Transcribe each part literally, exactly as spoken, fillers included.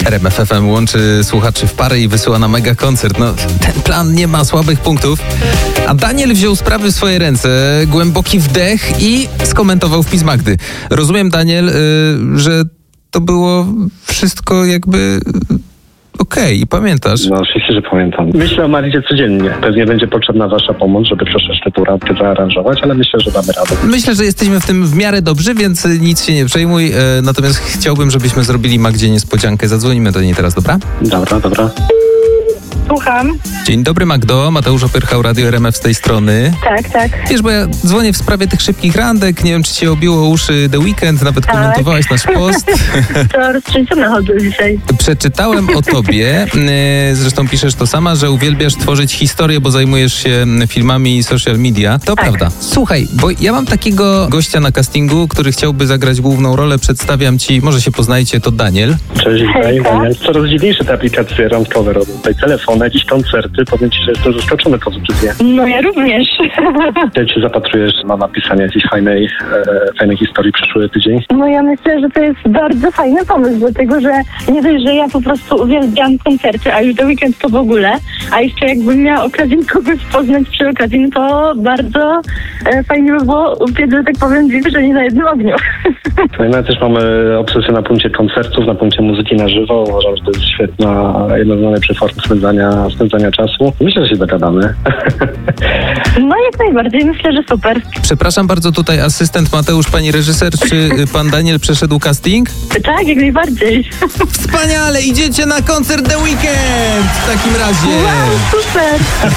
R M F F M łączy słuchaczy w pary i wysyła na mega koncert. No, ten plan nie ma słabych punktów. A Daniel wziął sprawy w swoje ręce, głęboki wdech i skomentował wpis Magdy. Rozumiem, Daniel, yy, że to było wszystko jakby... Okej, okay, i pamiętasz? No oczywiście, że pamiętam. Myślę o Maridzie codziennie. Pewnie będzie potrzebna wasza pomoc, żeby troszeczkę tu radkę zaaranżować, ale myślę, że damy radę. Myślę, że jesteśmy w tym w miarę dobrzy, więc nic się nie przejmuj. E, natomiast chciałbym, żebyśmy zrobili Magdzie niespodziankę. Zadzwonimy do niej teraz, dobra? Dobra, dobra. Słucham. Dzień dobry, Magdo. Mateusz Opyrchał, Radio R M F z tej strony. Tak, tak. Wiesz, bo ja dzwonię w sprawie tych szybkich randek. Nie wiem, czy cię obiło uszy The Weekend, nawet tak. komentowałaś nasz post. To roztrzęsione chodzę dzisiaj. Przeczytałem o tobie, zresztą piszesz to sama, że uwielbiasz tworzyć historię, bo zajmujesz się filmami i social media. To tak. prawda. Słuchaj, bo ja mam takiego gościa na castingu, który chciałby zagrać główną rolę. Przedstawiam ci, może się poznajcie, to Daniel. Cześć, witaj, Daniel. Coraz dziwniejsze te aplikacje randkowe robią. Tutaj telefony, jakieś koncerty. Powiem ci, że jestem zaskoczony pozytywnie. No ja również. Jak się zapatrujesz na napisanie jakiejś fajnej, e, fajnej historii przyszły tydzień? No ja myślę, że to jest bardzo fajny pomysł, dlatego że nie dość, że ja po prostu uwielbiam koncerty, a już The Weekend to w ogóle, a jeszcze jakbym miała okazję kogoś poznać przy okazji, no to bardzo e, fajnie by było upiec, że tak powiem, dwie pieczenie na jednym ogniu. No i my też mamy obsesję na punkcie koncertów, na punkcie muzyki na żywo. Uważam, że to jest świetna, jedna z najlepszych form spędzania, spędzania czasu. Myślę, że się dogadamy. No jak najbardziej, myślę, że super. Przepraszam bardzo, tutaj asystent Mateusz, pani reżyser, czy pan Daniel przeszedł casting? Tak, jak najbardziej. Wspaniale, idziecie na koncert The Weekend w takim razie. Wow, super.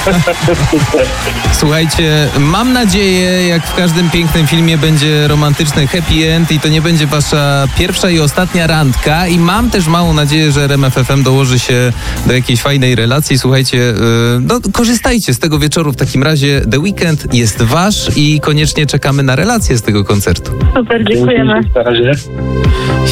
Słuchajcie, mam nadzieję, jak w każdym pięknym filmie, będzie romantyczny happy end i to nie będzie wasza pierwsza i ostatnia randka. I mam też małą nadzieję, że R M F F M dołoży się do jakiejś fajnej relacji. Słuchajcie, yy, no korzystajcie z tego wieczoru w takim razie. The Weekend jest wasz i koniecznie czekamy na relację z tego koncertu. Super, dziękujemy. Na razie.